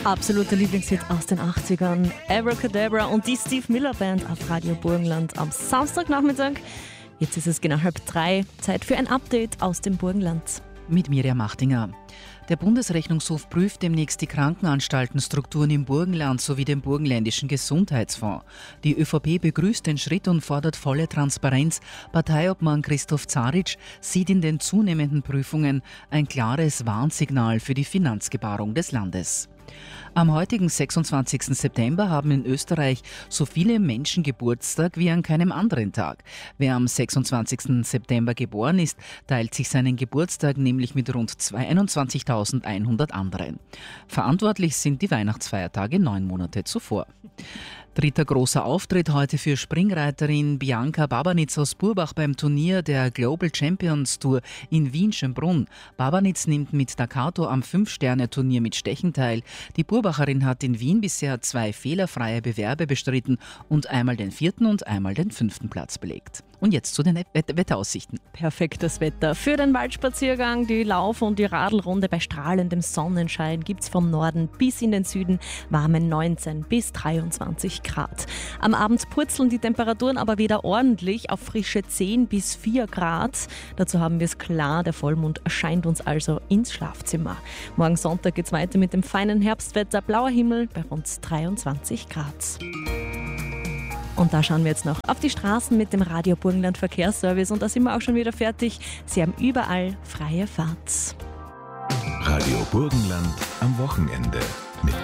Absoluter Lieblingshit aus den 80ern. Abracadabra und die Steve Miller Band auf Radio Burgenland am Samstagnachmittag. Jetzt ist es genau 2:30. Zeit für ein Update aus dem Burgenland. Mit Miriam Machtinger. Der Bundesrechnungshof prüft demnächst die Krankenanstaltenstrukturen im Burgenland sowie den burgenländischen Gesundheitsfonds. Die ÖVP begrüßt den Schritt und fordert volle Transparenz. Parteiobmann Christoph Zaric sieht in den zunehmenden Prüfungen ein klares Warnsignal für die Finanzgebarung des Landes. Am heutigen 26. September haben in Österreich so viele Menschen Geburtstag wie an keinem anderen Tag. Wer am 26. September geboren ist, teilt sich seinen Geburtstag nämlich mit rund 21.100 anderen. Verantwortlich sind die Weihnachtsfeiertage 9 Monate zuvor. Dritter großer Auftritt heute für Springreiterin Bianca Babanitz aus Burbach beim Turnier der Global Champions Tour in Wien-Schönbrunn. Babanitz nimmt mit Dakato am 5-Sterne-Turnier mit Stechen teil. Die Burbacherin hat in Wien bisher 2 fehlerfreie Bewerbe bestritten und einmal den 4. und einmal den 5. Platz belegt. Und jetzt zu den Wetteraussichten. Perfektes Wetter für den Waldspaziergang, die Lauf- und die Radlrunde bei strahlendem Sonnenschein gibt es vom Norden bis in den Süden warme 19 bis 23 Grad. Am Abend purzeln die Temperaturen aber wieder ordentlich auf frische 10 bis 4 Grad. Dazu haben wir es klar, der Vollmond erscheint uns also ins Schlafzimmer. Morgen Sonntag geht es weiter mit dem feinen Herbstwetter, blauer Himmel bei rund 23 Grad. Und da schauen wir jetzt noch auf die Straßen mit dem Radio Burgenland Verkehrsservice und da sind wir auch schon wieder fertig. Sie haben überall freie Fahrt. Radio Burgenland am Wochenende.